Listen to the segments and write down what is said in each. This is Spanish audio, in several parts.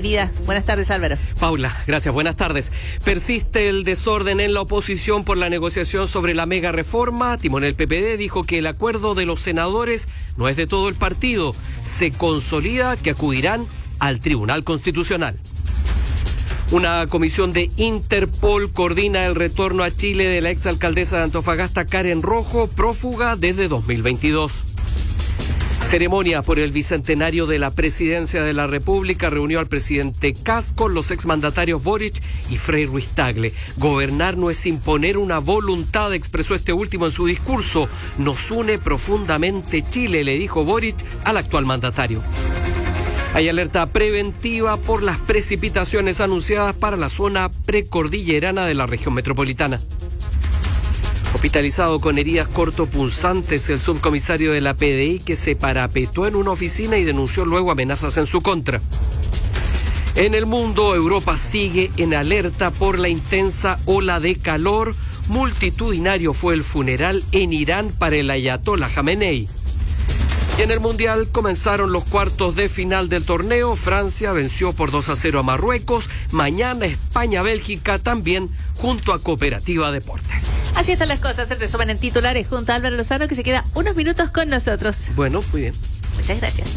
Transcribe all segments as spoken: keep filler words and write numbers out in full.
entendida. Buenas tardes, Álvaro. Paula, gracias. Buenas tardes. Persiste el desorden en la oposición por la negociación sobre la mega reforma. Timonel P P D dijo que el acuerdo de los senadores no es de todo el partido. Se consolida que acudirán al Tribunal Constitucional. Una comisión de Interpol coordina el retorno a Chile de la exalcaldesa de Antofagasta, Karen Rojo, prófuga desde dos mil veintidós. Ceremonia por el bicentenario de la presidencia de la República reunió al presidente Kast con los exmandatarios Boric y Frei Ruiz Tagle. Gobernar no es imponer una voluntad, expresó este último en su discurso. Nos une profundamente Chile, le dijo Boric al actual mandatario. Hay alerta preventiva por las precipitaciones anunciadas para la zona precordillerana de la región metropolitana. Hospitalizado con heridas cortopunzantes el subcomisario de la P D I que se parapetó en una oficina y denunció luego amenazas en su contra. En el mundo, Europa sigue en alerta por la intensa ola de calor. Multitudinario fue el funeral en Irán para el ayatolá Jamenei. Y en el Mundial comenzaron los cuartos de final del torneo. Francia venció por dos a cero a Marruecos. Mañana España-Bélgica también junto a Cooperativa Deportes. Así están las cosas. El resumen en titulares junto a Álvaro Lozano, que se queda unos minutos con nosotros. Bueno, muy bien. Muchas gracias.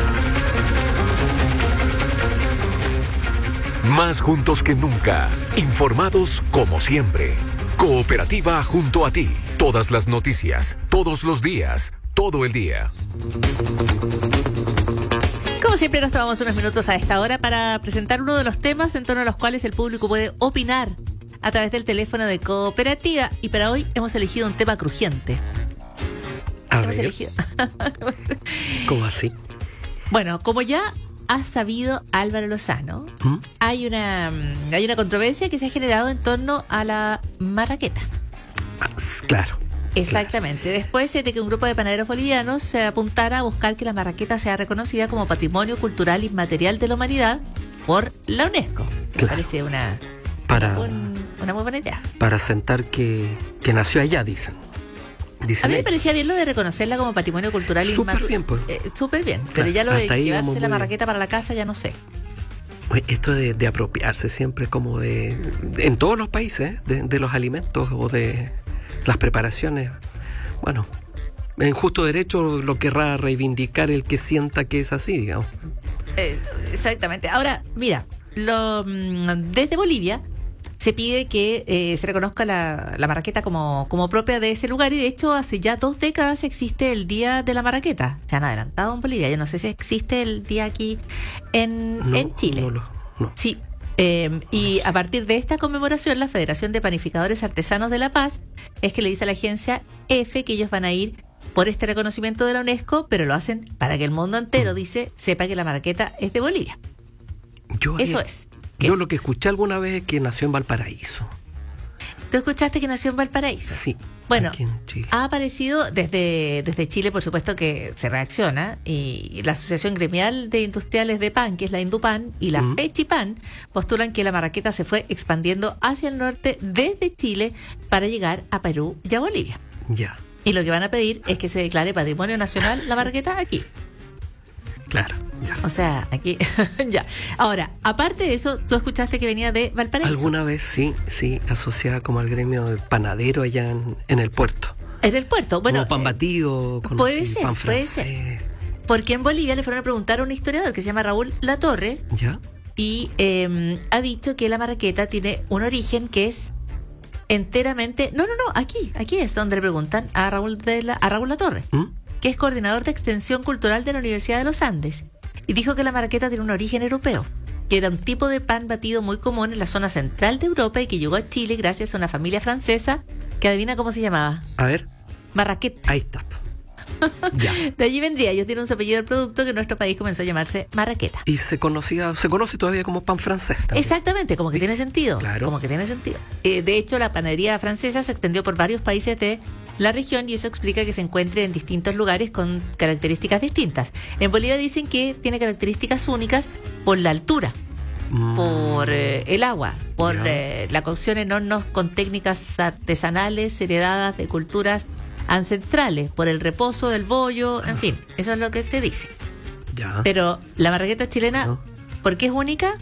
Más juntos que nunca. Informados como siempre. Cooperativa junto a ti. Todas las noticias, todos los días. Todo el día. Como siempre nos tomamos unos minutos a esta hora para presentar uno de los temas en torno a los cuales el público puede opinar a través del teléfono de Cooperativa. Y para hoy hemos elegido un tema crujiente. A hemos ver. elegido. ¿Cómo así? Bueno, como ya ha sabido Álvaro Lozano, ¿Mm? hay una hay una controversia que se ha generado en torno a la marraqueta. Ah, claro. Exactamente. Después de que un grupo de panaderos bolivianos se apuntara a buscar que la marraqueta sea reconocida como Patrimonio Cultural Inmaterial de la Humanidad por la UNESCO. Me Claro. parece una, Para, un- una muy buena idea. para sentar que, que nació allá, dicen. A Dicen mí me ellos. parecía bien lo de reconocerla como Patrimonio Cultural Súper Inmaterial. bien, pues. Eh, súper bien. Pero Claro, ya lo de hasta ahí llevarse vamos la muy marraqueta para la casa ya no sé. Oye, esto de, de apropiarse siempre como de, de- en todos los países, ¿eh? de, de los alimentos o de las preparaciones. Bueno, en justo derecho lo querrá reivindicar el que sienta que es así, digamos. Eh, exactamente. Ahora, mira, lo, mm, desde Bolivia se pide que eh, se reconozca la, la marraqueta como, como propia de ese lugar y de hecho hace ya dos décadas existe el Día de la Marraqueta. Se han adelantado en Bolivia. Yo no sé si existe el día aquí en, No, en Chile. no lo- no. Sí. Eh, y a partir de esta conmemoración, la Federación de Panificadores Artesanos de La Paz es que le dice a la agencia F que ellos van a ir por este reconocimiento de la UNESCO, pero lo hacen para que el mundo entero, dice, sepa que la marraqueta es de Bolivia. Yo, Eso eh, es. ¿Qué? Yo lo que escuché alguna vez es que nació en Valparaíso. ¿Tú escuchaste que nació en Valparaíso? Sí. Bueno, aquí en Chile. ha aparecido desde, desde Chile, por supuesto que se reacciona, y la Asociación Gremial de Industriales de Pan, que es la Indupan, y la Mm. Fechipan, postulan que la marraqueta se fue expandiendo hacia el norte desde Chile para llegar a Perú y a Bolivia. Ya, Y lo que van a pedir es que se declare Patrimonio Nacional la marraqueta aquí. claro. Ya. O sea, aquí, ya. Ahora, aparte de eso, tú escuchaste que venía de Valparaíso. Alguna vez sí, sí, asociada como al gremio de panadero allá en, en el puerto. En el puerto. Bueno, como pan eh, batido, con puede ser, pan puede francés. porque en Bolivia le fueron a preguntar a un historiador que se llama Raúl Latorre ¿Ya? y eh, ha dicho que la marraqueta tiene un origen que es enteramente... No, no, no, aquí, aquí es donde le preguntan a Raúl, de la, a Raúl Latorre, ¿Mm? que es coordinador de extensión cultural de la Universidad de los Andes, y dijo que la marraqueta tiene un origen europeo, que era un tipo de pan batido muy común en la zona central de Europa y que llegó a Chile gracias a una familia francesa que adivina cómo se llamaba. A ver, Marraqueta. ahí está. Ya. De allí vendría, ellos tienen un apellido del producto que en nuestro país comenzó a llamarse marraqueta. Y se conocía, se conoce todavía como pan francés también. Exactamente, como que tiene sentido. Claro. Como que tiene sentido. Eh, de hecho, la panadería francesa se extendió por varios países de la región y eso explica que se encuentre en distintos lugares con características distintas. En Bolivia dicen que tiene características únicas por la altura, Mm, por eh, el agua, por Ya. eh, la cocción en hornos con técnicas artesanales heredadas de culturas ancestrales, por el reposo del bollo, en fin, eso es lo que se dice. ya. Pero la marraqueta chilena, No. ¿por qué es única?